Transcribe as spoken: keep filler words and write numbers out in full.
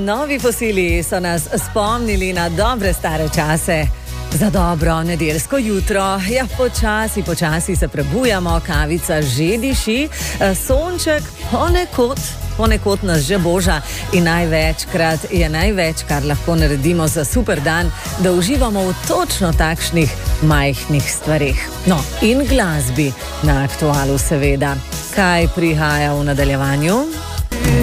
Novi fosili so nas spomnili na dobre stare čase. Za dobro nedeljsko jutro, ja, počasi, počasi se prebujamo, kavica že diši, sonček ponekod, ponekod nas že boža in največkrat je največ, kar lahko naredimo za super dan, da uživamo v točno takšnih majhnih stvareh. No, in glasbi na Aktualu seveda. Kaj prihaja v nadaljevanju?